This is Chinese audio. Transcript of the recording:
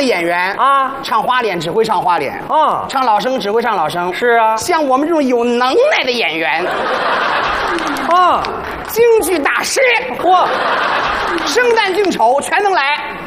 的演员啊， 唱花脸只会唱花脸， 嗯， 唱老生只会唱老生。 是啊， 像我们这种有能耐的演员， 啊， 京剧大师， 嚯， 生旦净丑全能来。